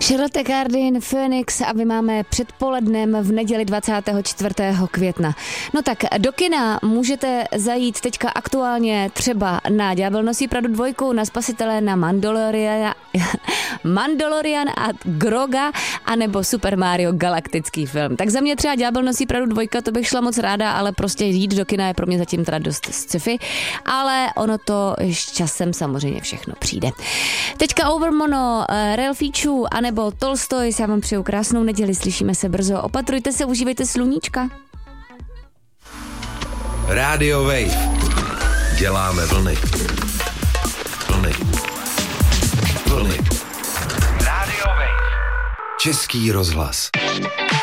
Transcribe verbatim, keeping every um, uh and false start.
Charlotte Gardin, Phoenix a vy máme předpolednem v neděli dvacátého čtvrtého května. No tak do kina můžete zajít teďka aktuálně třeba na Ďábel nosí Pradu dvojku, na Spasitele, na Mandaloriana, Mandalorian a Groga, anebo Super Mario galaktický film. Tak za mě třeba Ďábel nosí Pradu dvojka, to bych šla moc ráda, ale prostě jít do kina je pro mě zatím teda dost sci-fi, ale ono to s časem samozřejmě všechno přijde. Teďka Overmono, Ralphie Chu, anebo Tolstoj, já vám přeju krásnou neděli, slyšíme se brzo, opatrujte se, užívejte sluníčka. Radio Wave. Děláme vlny. Vlny. Vlny. Radio Wave. Český rozhlas.